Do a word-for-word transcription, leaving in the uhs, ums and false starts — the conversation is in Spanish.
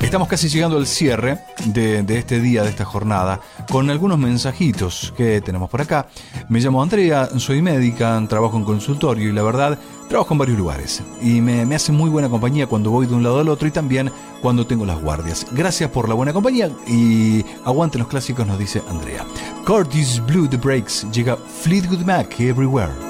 Estamos casi llegando al cierre de, de este día, de esta jornada, con algunos mensajitos que tenemos por acá. Me llamo Andrea, soy médica, trabajo en consultorio y la verdad, trabajo en varios lugares. Y me, me hace muy buena compañía cuando voy de un lado al otro y también cuando tengo las guardias. Gracias por la buena compañía y aguanten los clásicos, nos dice Andrea. Curtis Blue The Breaks, llega Fleetwood Mac Everywhere.